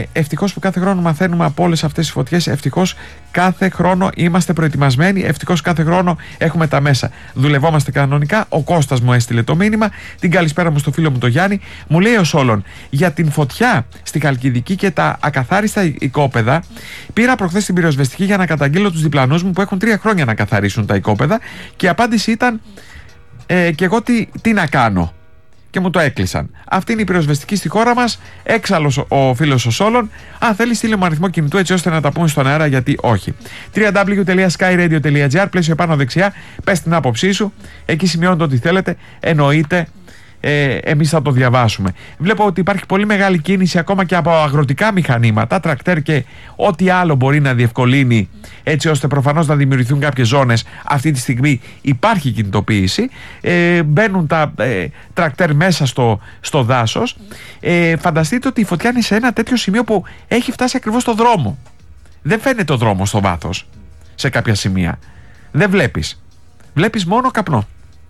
Ευτυχώς που κάθε χρόνο μαθαίνουμε από όλες αυτές τις φωτιές. Ευτυχώς κάθε χρόνο είμαστε προετοιμασμένοι. Ευτυχώς κάθε χρόνο έχουμε τα μέσα. Δουλευόμαστε κανονικά. Ο Κώστας μου έστειλε το μήνυμα. Την καλησπέρα μου στο φίλο μου το Γιάννη. Μου λέει ο Σόλων για την φωτιά στη Χαλκιδική και τα ακαθάριστα οικόπεδα. Πήρα προχθές την πυροσβεστική για να καταγγείλω τους διπλανούς μου που έχουν 3 χρόνια να καθαρίσουν τα οικόπεδα. Και η απάντηση ήταν και εγώ τι να κάνω. Και μου το έκλεισαν. Αυτή είναι η πυροσβεστική στη χώρα μας. Έξαλλος ο φίλος ο Σόλων. Αν θέλει, στείλε μου αριθμό κινητού έτσι ώστε να τα πούμε στον αέρα, γιατί όχι. www.skyradio.gr, πλαίσιο επάνω δεξιά. Πες την άποψή σου. Εκεί σημειώνετε ό,τι θέλετε. Εννοείται. Εμείς θα το διαβάσουμε. Βλέπω ότι υπάρχει πολύ μεγάλη κίνηση ακόμα και από αγροτικά μηχανήματα, τρακτέρ και ό,τι άλλο μπορεί να διευκολύνει, έτσι ώστε προφανώς να δημιουργηθούν κάποιες ζώνες. Αυτή τη στιγμή υπάρχει κινητοποίηση. Μπαίνουν τα τρακτέρ μέσα στο δάσος. Φανταστείτε ότι η φωτιά είναι σε ένα τέτοιο σημείο που έχει φτάσει ακριβώς στο δρόμο. Δεν φαίνεται ο δρόμος στο βάθος σε κάποια σημεία. Δεν βλέπεις. Βλέπεις μόνο καπνό.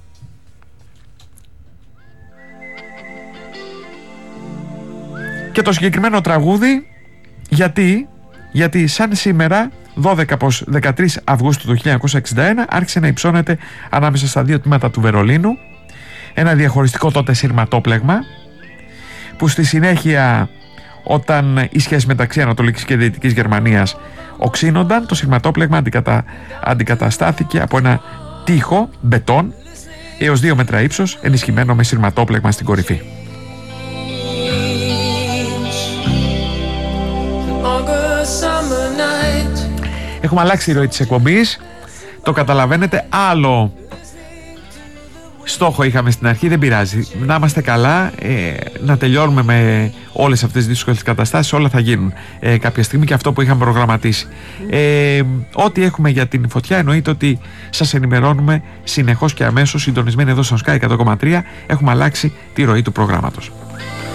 Και το συγκεκριμένο τραγούδι γιατί σαν σήμερα 13 Αυγούστου του 1961 άρχισε να υψώνεται ανάμεσα στα δύο τμήματα του Βερολίνου ένα διαχωριστικό τότε σειρματόπλεγμα που στη συνέχεια, όταν οι σχέσεις μεταξύ Ανατολικής και Δυτικής Γερμανίας οξύνονταν, το σειρματόπλεγμα αντικαταστάθηκε από ένα τοίχο μπετόν έως 2 μέτρα ύψος, ενισχυμένο με σειρματόπλεγμα στην κορυφή. Έχουμε αλλάξει τη ροή της εκπομπής. Το καταλαβαίνετε. Άλλο στόχο είχαμε στην αρχή. Δεν πειράζει. Να είμαστε καλά. Να τελειώνουμε με όλες αυτές τις δύσκολες καταστάσεις. Όλα θα γίνουν κάποια στιγμή, και αυτό που είχαμε προγραμματίσει. Ό,τι έχουμε για την φωτιά, εννοείται ότι σας ενημερώνουμε συνεχώς και αμέσως, συντονισμένοι εδώ στο Sky 100,3. Έχουμε αλλάξει τη ροή του προγράμματος.